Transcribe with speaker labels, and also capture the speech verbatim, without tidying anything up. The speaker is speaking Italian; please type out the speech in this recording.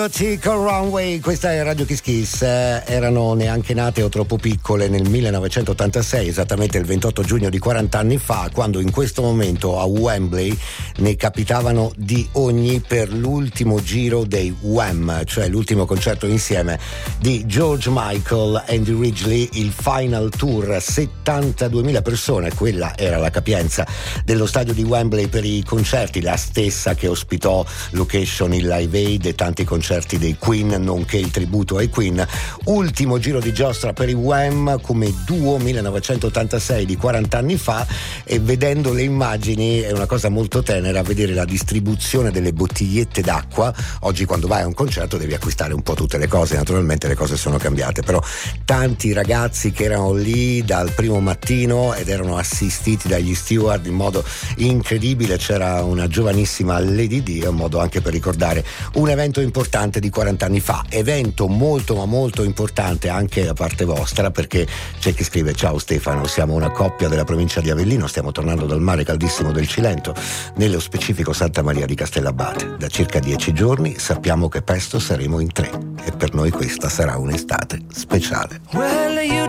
Speaker 1: Tickle Runway, questa è Radio Kiss Kiss. Eh, erano neanche nate o troppo piccole nel millenovecentottantasei, esattamente il ventotto giugno di quaranta anni fa, quando in questo momento a Wembley ne capitavano di ogni per l'ultimo giro dei Wham, cioè l'ultimo concerto insieme di George Michael e Andy Ridgely, il Final Tour. settantaduemila persone, quella era la capienza dello stadio di Wembley per i concerti, la stessa che ospitò Location, il Live Aid e tanti concerti dei Queen, nonché il tributo ai Queen. Ultimo giro di giostra per i Wham come duo, millenovecentottantasei, di quaranta anni fa, e vedendo le immagini è una cosa molto tenera vedere la distribuzione delle bottigliette d'acqua. Oggi quando vai a un concerto devi acquistare un po' tutte le cose, naturalmente le cose sono cambiate, però tanti ragazzi che erano lì dal primo mattino ed erano assistiti dagli steward in modo incredibile. C'era una giovanissima Lady Di, un modo anche per ricordare un evento importante di quaranta anni fa, evento molto ma molto importante anche da parte vostra, perché c'è chi scrive: ciao Stefano, siamo una coppia della provincia di Avellino, stiamo tornando dal mare caldissimo del Cilento, nello specifico Santa Maria di Castellabate. Da circa dieci giorni sappiamo che presto saremo in tre e per noi questa sarà un'estate speciale.
Speaker 2: Well, you